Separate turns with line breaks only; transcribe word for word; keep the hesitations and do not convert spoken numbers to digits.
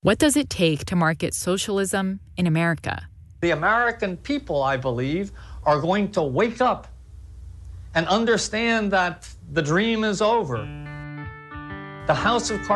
What does it take to market socialism in America?
The American people, I believe, are going to wake up and understand that the dream is over. The House of Cards